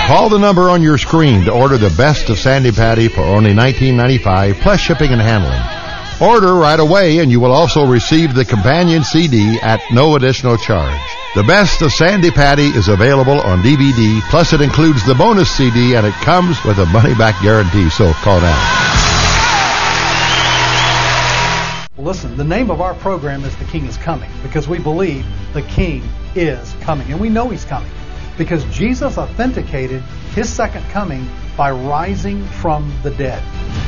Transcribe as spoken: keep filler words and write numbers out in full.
Call the number on your screen to order the best of Sandi Patty for only nineteen ninety-five dollars plus shipping and handling. Order right away and you will also receive the companion C D at no additional charge. The best of Sandi Patty is available on D V D, plus it includes the bonus C D and it comes with a money-back guarantee, so call now. Listen, the name of our program is The King is Coming because we believe the King is coming. And we know He's coming because Jesus authenticated His second coming by rising from the dead.